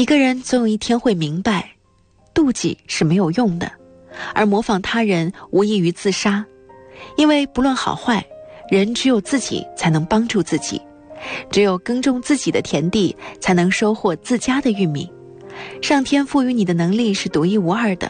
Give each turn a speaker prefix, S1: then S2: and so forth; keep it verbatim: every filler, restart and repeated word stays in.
S1: 一个人总有一天会明白，妒忌是没有用的，而模仿他人无异于自杀。因为不论好坏，人只有自己才能帮助自己，只有耕种自己的田地，才能收获自家的玉米。上天赋予你的能力是独一无二的，